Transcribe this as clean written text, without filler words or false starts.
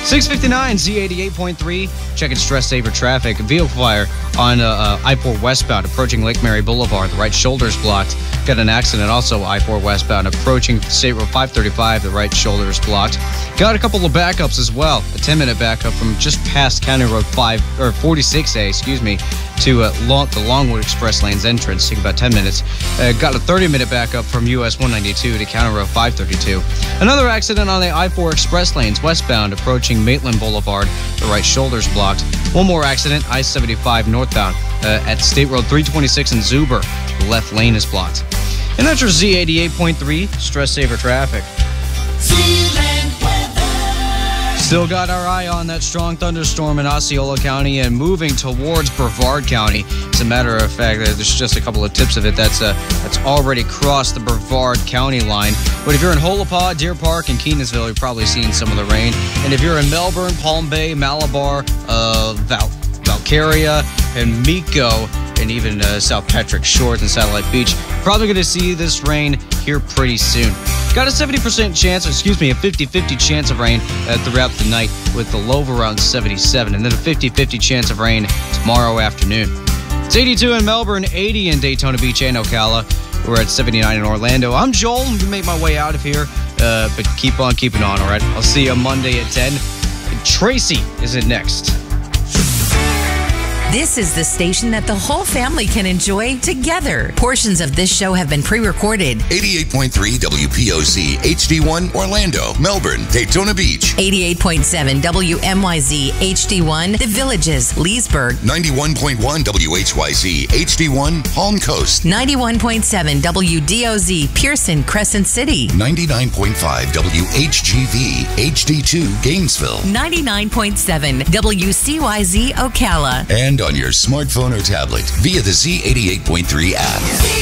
659 Z88.3. Checking stress saver traffic. Vehicle fire on I-4 westbound approaching Lake Mary Boulevard. The right shoulder's blocked. Got an accident also I-4 westbound approaching State Road 535. The right shoulder is blocked. Got a couple of backups as well. A 10-minute backup from just past County Road 46A, to the Longwood Express Lanes entrance. Take about 10 minutes. Got a 30-minute backup from US 192 to County Road 532. Another accident on the I-4 Express Lanes westbound approaching Maitland Boulevard. The right shoulder's blocked. One more accident, I-75 northbound at State Road 326 in Zuber. The left lane is blocked. And that's your Z88.3 stress saver traffic. Still got our eye on that strong thunderstorm in Osceola County and moving towards Brevard County. As a matter of fact, there's just a couple of tips of it that's already crossed the Brevard County line. But if you're in Holopaw, Deer Park, and Kenansville, you've probably seen some of the rain. And if you're in Melbourne, Palm Bay, Malabar, Valcaria, and Miko, and even South Patrick Shores and Satellite Beach, probably going to see this rain here pretty soon. Got a 50% chance, a 50-50 chance of rain throughout the night with the low of around 77, and then a 50-50 chance of rain tomorrow afternoon. It's 82 in Melbourne, 80 in Daytona Beach and Ocala. We're at 79 in Orlando. I'm Joel. I'm going to make my way out of here, but keep on keeping on, all right? I'll see you Monday at 10. And Tracy is in next. This is the station that the whole family can enjoy together. Portions of this show have been pre-recorded. 88.3 WPOC, HD1, Orlando, Melbourne, Daytona Beach. 88.7 WMYZ, HD1, The Villages, Leesburg. 91.1 WHYZ, HD1, Palm Coast. 91.7 WDOZ, Pearson, Crescent City. 99.5 WHGV, HD2, Gainesville. 99.7 WCYZ, Ocala. And on your smartphone or tablet via the Z88.3 app.